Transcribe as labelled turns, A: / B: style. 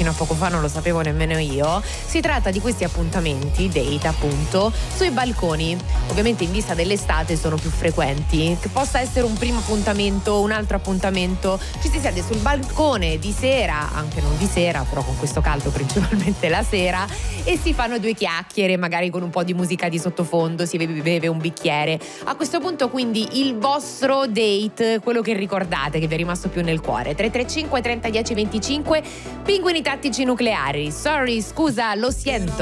A: fino a poco fa non lo sapevo nemmeno io. Si tratta di questi appuntamenti, date appunto, sui balconi. Ovviamente in vista dell'estate sono più frequenti. Che possa essere un primo appuntamento, un altro appuntamento, ci si siede sul balcone di sera, anche non di sera, però con questo caldo principalmente la sera, e si fanno due chiacchiere, magari con un po' di musica di sottofondo, si beve un bicchiere. A questo punto quindi il vostro date, quello che ricordate, che vi è rimasto più nel cuore. 335 30 10 25, pinguini tattici nucleari. Sorry, scusa, lo siento.